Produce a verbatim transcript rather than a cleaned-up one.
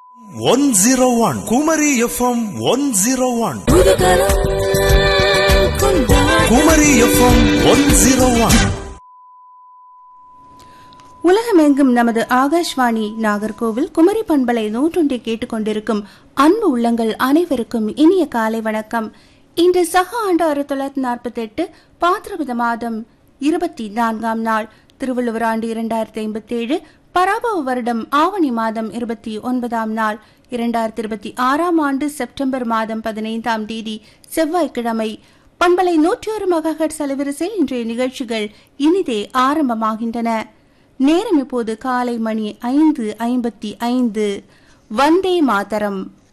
One zero one Kumari FM one zero one Kumari FM one zero one. உலகமெங்கும் நமது ஆகாஷ்வாணி நாகர்கோவில் குமரி பண்பலை நூற்றொன்றை கேட்டுக்கொண்டிருக்கும் அன்பு உள்ளங்கள் அனைவருக்கும் இனிய காலை வணக்கம். இன்று சக ஆண்டு ஆயிரத்தி தொள்ளாயிரத்தி நாற்பத்தி எட்டு பாத்திரபத மாதம் இருபத்தி நான்காம் நாள், திருவள்ளுவர் ஆண்டு இரண்டாயிரத்தி ஐம்பத்தி ஏழு, பராபவ வருடம் ஆவணி மாதம் இருபத்தி ஒன்பதாம் நாள், இரண்டாயிரத்தி இருபத்தி ஆறாம் ஆண்டு செப்டம்பர் மாதம் பதினைந்தாம் தேதி செவ்வாய்க்கிழமை. பண்பலை நூற்றி ஒரு மெகாஹெர்ட்ஸ் அலைவரிசையில் இன்றைய நிகழ்ச்சிகள் இனிதே ஆரம்பமாகின்றன. நேரம் இப்போது காலை மணி ஐந்து ஐம்பத்தி ஐந்து. வந்தே மாதரம்.